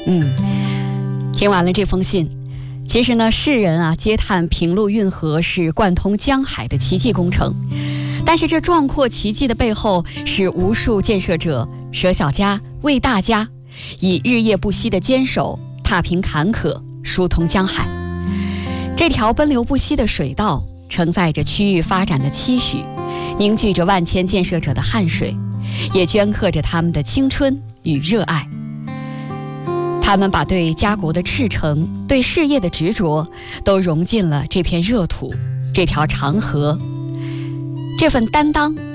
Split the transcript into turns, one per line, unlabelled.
听完了这封信，其实呢，世人啊嗟叹平陆运河是贯通江海的奇迹工程，但是这壮阔奇迹的背后，是无数建设者舍小家为大家，以日夜不息的坚守，踏平坎坷，疏通江海。这条奔流不息的水道，承载着区域发展的期许，凝聚着万千建设者的汗水，也镌刻着他们的青春与热爱。他们把对家国的赤诚，对事业的执着，都融进了这片热土，这条长河。这份担当